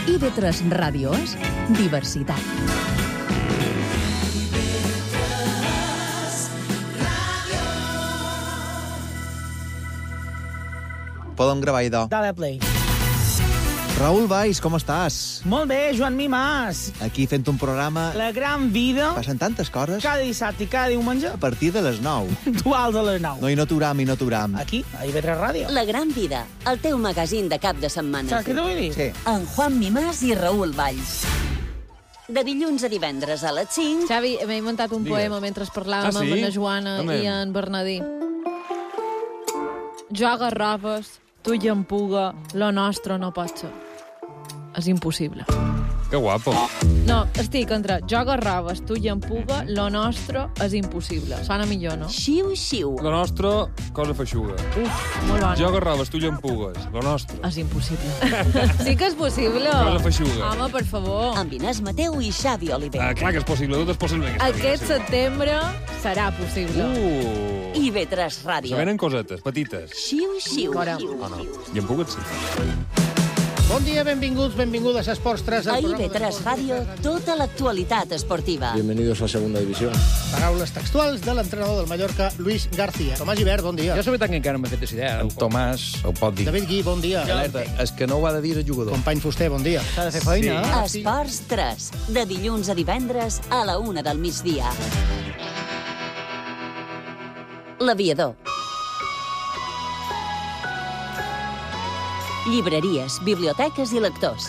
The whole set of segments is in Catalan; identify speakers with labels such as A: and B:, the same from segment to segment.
A: IB3 Ràdio és diversitat.
B: Podem gravar, idò.
C: Dale play.
B: Raül Valls, com estàs?
C: Molt bé, Joan Mimàs.
B: Aquí fent un programa...
C: La gran vida,
B: Passen tantes coses
C: cada dissabte i cada diumenge,
B: a partir de les 9.
C: duals a les 9.
B: No, i no t'uram.
C: Aquí, a IB3 Ràdio.
D: La gran vida, el teu magazín de cap de setmana.
C: Saps què t'ho vull dir?
B: Sí.
D: En Juan Mimàs i Raül Valls. De dilluns a divendres a les 5.
E: Xavi, m'he inventat un poema mentre parlàvem amb la Joana i en Bernadí. Jo agarraves, tu llampuga, lo nostre no pot ser. És impossible.
F: Que guapo.
E: No, estic entre jo agarraves, tu llampuga, lo nostre és impossible. Sona millor, no?
D: Xiu, xiu.
F: Lo nostre, cosa feixuga.
E: Uf, molt bona.
F: Jo agarraves, tu llampugues. Lo nostre,
E: És impossible. Sí que és possible.
F: cosa feixuga.
E: Home, per favor.
D: Amb Inés Mateu i Xavi Oliver.
F: Clar que és possible, tot és possible.
E: Aquest setembre serà possible.
D: IB3 Ràdio.
F: Se venen cosetes, petites.
D: Xiu, xiu.
E: Fora.
F: O no? Llampugues, sí.
G: Bon dia, benvinguts, benvingudes a Esports 3.
D: A IB3 Ràdio, tota l'actualitat esportiva.
H: Bienvenidos a Segunda División.
G: Paraules textuals de l'entrenador del Mallorca, Luis García. Tomàs Gibert, bon dia.
I: Jo la veritat que encara no m'he fet idea. En Tomàs ho pot dir.
G: David Gui, bon dia.
I: Alerta, és que no ho ha de dir el jugador.
G: Company Fuster, bon dia.
C: S'ha de fer feina, eh?
D: Esports 3, de dilluns a divendres a la 1 del migdia. L'aviador. Llibreries, biblioteques i lectors.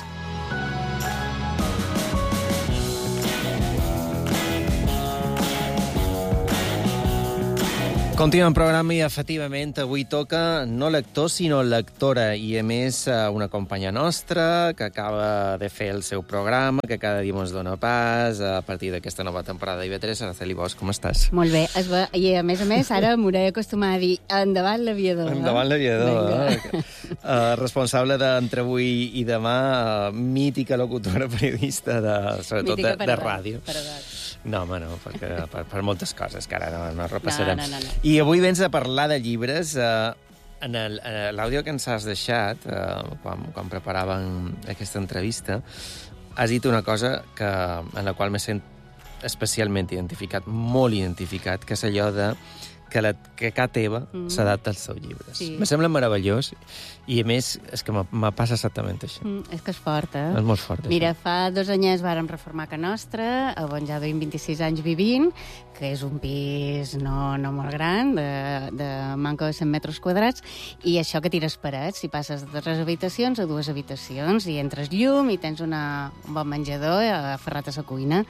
J: Continuem el programa i, efectivament, avui toca no lector, sinó lectora. I, a més, una companya nostra que acaba de fer el seu programa, que cada dia ens dona pas a partir d'aquesta nova temporada d'IB3. Araceli Bosch, com estàs?
K: Molt bé. I, a més, ara m'hauré d'acostumar a dir endavant l'aviador.
J: Endavant l'aviador. Responsable d'entre avui i demà, mítica locutora periodista, sobretot de ràdio. No, home, no, perquè per moltes coses que ara no repassarem.
K: No.
J: I avui vens a parlar de llibres. En l'àudio que ens has deixat, quan preparàvem aquesta entrevista, has dit una cosa en la qual me sent especialment identificat, molt identificat, que és allò de que cada teva s'adapta als seus llibres.
K: Sí.
J: Me sembla meravellós i, a més, és que me passa exactament això.
K: És que és fort, eh?
J: És molt fort, això.
K: Mira, fa 2 anyets vàrem reformar Ca Nostra, on ja veiem 26 anys vivint, que és un pis no molt gran, de manca de 100 metres quadrats, i això que tires parets, si passes de 3 habitacions a 2 habitacions, i entres llum i tens un bon menjador aferrat a la cuina.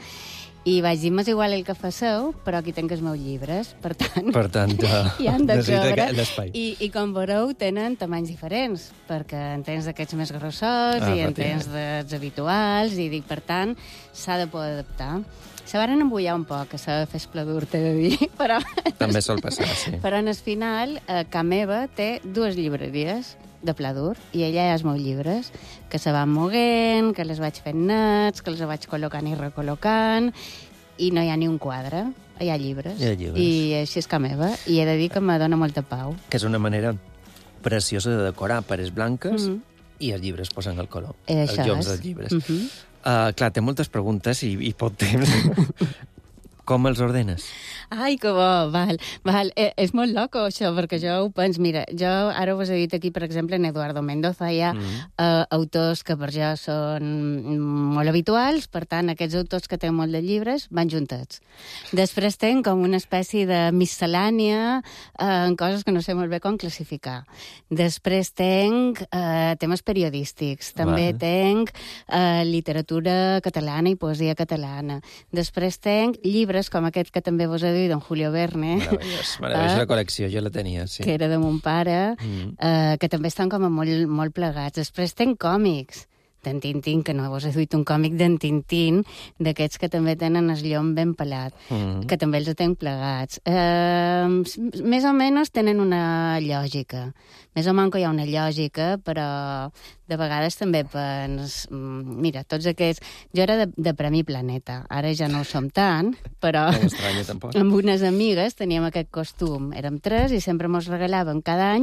K: I vaig dir, m'és igual el que faceu, però aquí tenc els meus llibres, per tant hi han de cabre. I com veureu, tenen tamanys diferents, perquè en tens d'aquests més grossors i en tens dels habituals, i dic, per tant, s'ha de poder adaptar. Se varen embullar un poc, que s'ha de fer espladur, t'he de dir, però...
J: També sol passar, sí.
K: Però en el final, Ca meva té 2 llibreries de pla dur, i ella hi ha els meus llibres, que se van moguent, que les vaig fent nets, que els vaig col·locant i recol·locant, i no hi ha ni un quadre, hi ha llibres.
J: Hi ha llibres.
K: I així és Ca meva, i he de dir que me dona molta pau.
J: Que és una manera preciosa de decorar parets blanques i els llibres posen el color. Els llums dels llibres. Clar, té moltes preguntes i poc temps. Com els ordenes?
K: Ai, que bo, val. És molt loco, això, perquè jo ho penso. Mira, jo ara us he dit aquí, per exemple, en Eduardo Mendoza, hi ha autors que per jo són molt habituals, per tant, aquests autors que tenen molt de llibres van juntats. Després tenc com una espècie de miscel·lània en coses que no sé molt bé com classificar. Després tenc temes periodístics, també tenc literatura catalana i poesia catalana. Després tenc llibres com aquest que també vos he dit, d'en Julio Verne.
J: Meravellosa col·lecció, jo la tenia, sí.
K: Que era de mon pare, que també estan com a molt plegats. Després tenc còmics d'en Tintín, que no vos he duit un còmic d'en Tintín, d'aquests que també tenen el llom ben pelat, que també els tenc plegats. Més o menys tenen una lògica. Més o menys hi ha una lògica, però de vegades també pens... Mira, tots aquests... Jo era de Premi Planeta, ara ja no ho som tant, però...
J: No m'estranya, tampoc.
K: Amb unes amigues teníem aquest costum. Érem 3 i sempre mos regalàvem cada any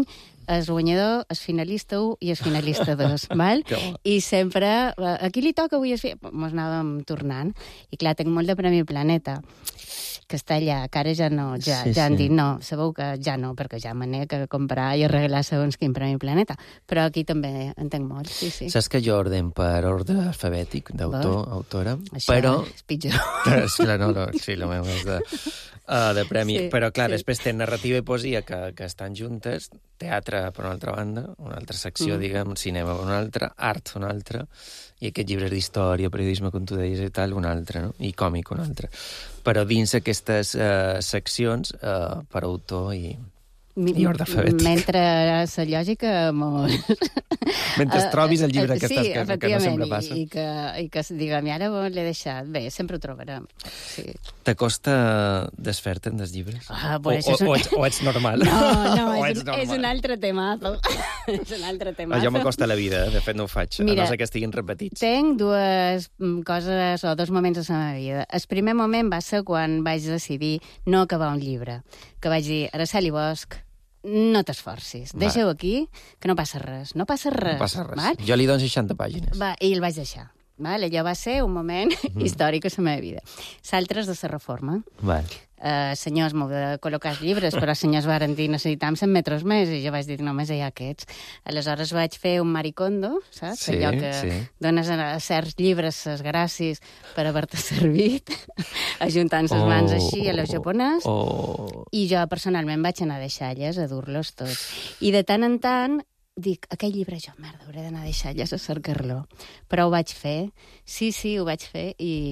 K: el guanyador, el finalista 1 i el finalista 2, val? I sempre, a qui li toca avui? Mos anàvem tornant. I clar, tinc molt de Premi Planeta, que està allà, que ara ja no, ja han dit, no, sabeu que ja no, perquè ja me n'he que comprar i arreglar segons quin Premi Planeta. Però aquí també en tinc molt, sí.
J: Saps que jo ordeno per ordre alfabètic d'autor, autora,
K: això
J: però...
K: és pitjor.
J: Clar, sí, el meu és de premi.
K: Sí,
J: però, clar,
K: sí.
J: després té narrativa i poesia que estan juntes, teatre per una altra banda, una altra secció, diguem, cinema per una altra, art una altra, i aquests llibres d'història, periodisme, com tu deies i tal, una altra, no? I còmic una altra. Però dins aquestes seccions, per autor i ordre alfabètic.
K: Mentre la lògica molt...
J: Mentre trobis el llibre que estàs, que no sempre passa.
K: I que diguem, ara l'he deixat. Bé, sempre ho trobarem. Sí.
J: T'acosta desfer-te'n dels llibres? O ets normal?
K: No, és un altre temazo. És un altre temazo.
J: Jo m'acosta la vida, de fet no ho faig, a no ser que estiguin repetits.
K: Tenc dues coses o dos moments de la meva vida. El primer moment va ser quan vaig decidir no acabar un llibre, que vaig dir, Araceli Bosch, no t'esforcis, deixa-ho aquí, que no passa res. No passa res. Val?
J: Jo li dono 60 pàgines.
K: I el vaig deixar. Val? Allò va ser un moment històric a la meva vida. L'altre és de la reforma. Senyors, m'ho de col·locar els llibres, però els senyors varen dir necessitam 100 metres més, i jo vaig dir només hi ha aquests. Aleshores vaig fer un maricondo, saps? Allò que dones a certs llibres les gràcies per haver-te servit, ajuntant les mans així a lo japonès, i jo personalment vaig anar a deixar-les, a dur-los tots. I de tant en tant dic, aquell llibre jo, merda, hauré d'anar a deixar-les a cercar-lo. Però ho vaig fer. Sí, ho vaig fer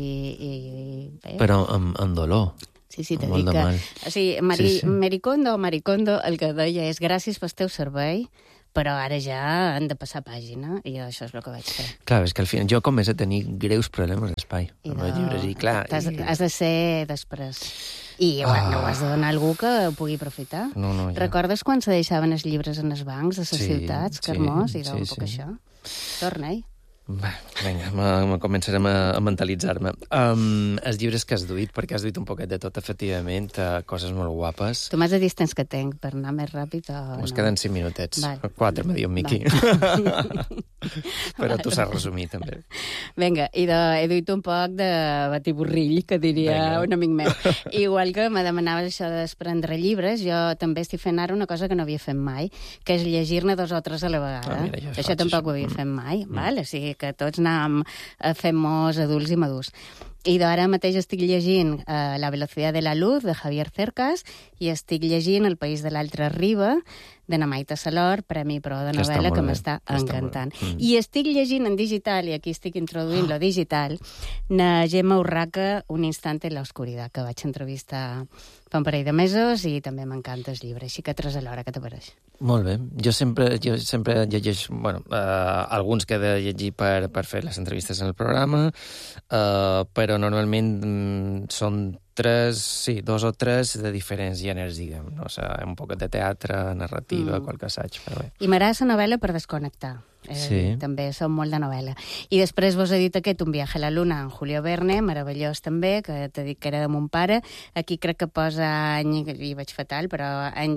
K: i bé.
J: Però amb dolor.
K: Sí, t'he dit que... O sigui, Maricondo, el que deia és gràcies pel teu servei, però ara ja han de passar pàgina, i això és el que vaig fer.
J: Clar, és que al final jo començo a tenir greus problemes d'espai amb els llibres, i clar...
K: Has de ser després. I bueno, ho has de donar a algú que ho pugui aprofitar.
J: No, ja.
K: Recordes quan se deixaven els llibres en els bancs de les ciutats? Que hermós, i un poc això. Torna-hi.
J: Vinga, començarem a mentalitzar-me. Els llibres que has duit, perquè has duit un poquet de tot, efectivament, coses molt guapes.
K: Tu m'has de dir els temps que tenc, per anar més ràpid o no?
J: Ens queden 5 minutets. 4, m'ha dit en Miqui. Però tu saps resumir, també.
K: Vinga, i he duit un poc de batiburrill, que diria un amic meu. Igual que me demanaves això de desprendre llibres, jo també estic fent ara una cosa que no havia fet mai, que és llegir-ne 2 o 3 a la vegada. Això tampoc ho havia fet mai, val? O sigui, que tots anàvem fent-nos adults i madurs. I d'ara mateix estic llegint La velocidad de la luz, de Javier Cercas, i estic llegint El país de l'altra riba, de Namaita Salor, Premi Pro de novel·la, que m'està encantant. I estic llegint en digital, i aquí estic introduint lo digital, na Gemma Urraca, Un instante en la oscuridad, que vaig entrevistar fa un parell de mesos, i també m'encanta el llibre. Així que 3 a l'hora, què t'apareix?
J: Molt bé. Jo sempre llegeixo, alguns que he de llegir per fer les entrevistes en el programa, però normalment són 2 o 3 de diferents gèneres, diguem. No sé, un poc de teatre, narrativa, qualque assaig, però bé.
K: I m'agrada la novel·la per desconnectar. També som molt de novel·la. I després vos he dit aquest, Un viaje a la luna, en Julio Verne, meravellós també, que t'he dit que era de mon pare. Aquí crec que posa any, i vaig fatal, però any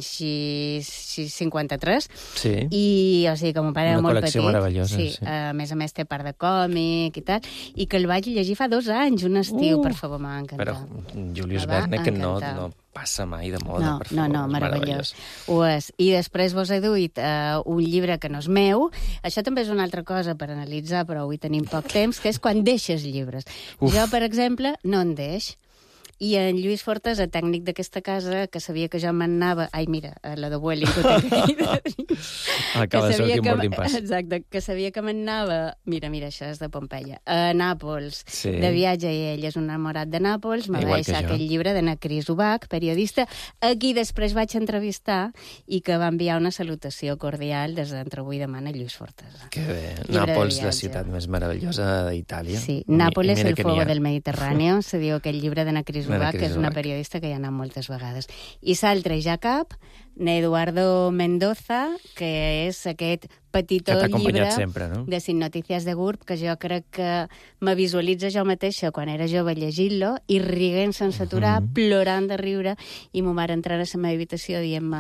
K: 53.
J: Sí.
K: I, o sigui, que mon pare era molt petit.
J: Una col·lecció meravellosa.
K: Sí, a més té part de còmic i tal, i que el vaig llegir fa 2 anys, un estiu, per favor, m'ha encantat.
J: Però Julius Verne, que no passa mai de moda, per favor.
K: No, meravellós. Ho és. I després vos he duit un llibre que no és meu. Això també és una altra cosa per analitzar, però avui tenim poc temps, que és quan deixes llibres. Jo, per exemple, no en deix. I en Lluís Fortes, el tècnic d'aquesta casa, que sabia que jo m'anava... Ai, mira, la de Vueling, que ho tinc aquí.
J: Acaba de sortir un boarding pass.
K: Exacte, que sabia que m'anava... Mira, això és de Pompeia. A Nàpols, de viatge, i ell és un enamorat de Nàpols. Me va deixar aquell llibre de Cris Ubach, periodista, a qui després vaig entrevistar i que va enviar una salutació cordial des d'entre avui demà a Lluís Fortes.
J: Que bé. Nàpols, la ciutat més meravellosa d'Itàlia.
K: Sí, Nàpols, el fuego del Mediterráneo, se diu aquell llibre de Cris Ubach, que és una periodista que hi ha anat moltes vegades. I l'altre, ja cap, Eduardo Mendoza, que és aquest petitó llibre
J: sempre, no?
K: de 5 notícies de GURB, que jo crec que me visualitza jo mateixa quan era jove llegint-lo i riguent sense aturar, plorant de riure, i ma mare entrant a la meva habitació dient-me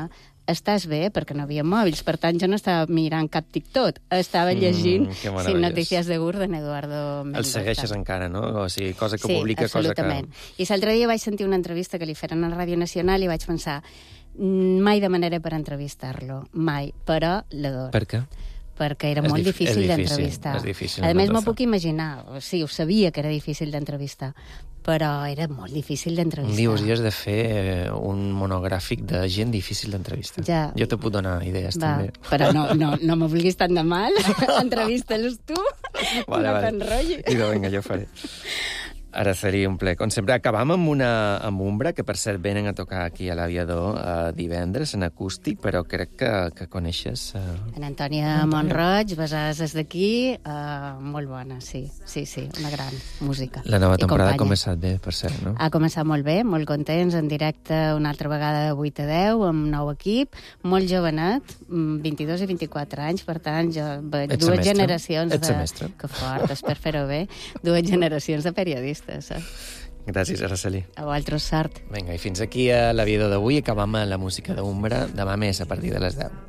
K: estàs bé? Perquè no havia mòbils, per tant jo no estava mirant cap TikTok, estava llegint Sin Noticias de Gur d'en Eduardo Mendoza.
J: El segueixes encara, no? O sigui, cosa que
K: sí,
J: publica, cosa que...
K: I l'altre dia vaig sentir una entrevista que li feren a Ràdio Nacional i vaig pensar, mai demanaré per entrevistar-lo, mai, però l'adoro.
J: Per què?
K: Perquè era molt difícil d'entrevistar. A més, m'ho puc imaginar. Sí, ho sabia que era difícil d'entrevistar, però era molt difícil d'entrevistar.
J: Un dia hauries de fer un monogràfic de gent difícil d'entrevistar.
K: Ja.
J: Jo te puc donar idees, també.
K: Però no me vulguis tant de mal. Entrevista-los tu.
J: Vale.
K: t'enrotllis.
J: Vinga, jo ho faré. Ara seria un ple. Com sempre, acabam amb Umbra, que per cert venen a tocar aquí a l'Aviador divendres, en acústic, però crec que coneixes...
K: En Antònia Montroig, besades des d'aquí, molt bona, sí, una gran música.
J: La nova temporada ha començat bé, per cert, no?
K: Ha començat molt bé, molt contents, en directe una altra vegada de 8 a 10, amb nou equip, molt jovenet, 22 i 24 anys, per tant, jo veig dues generacions de...
J: Ets semestre.
K: Que fort, espero fer-ho bé. Dues generacions de periodistes.
J: Gràcies, Araceli.
K: A vosaltres, sort.
J: Vinga, i fins aquí a l'Aviador d'avui. Acabam amb la música d'Umbra. Demà més, a partir de les 10.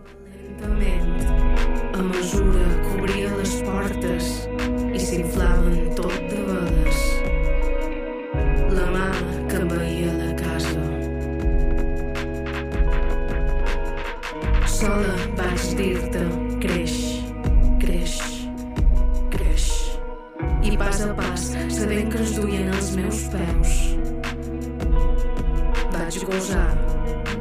H: A mesura que obria les portes i s'inflaven tot de vegades. La mà que em veia de casa. Sola vaig dir-te, creix. I pas a pas, sabent que ens duien els meus peus.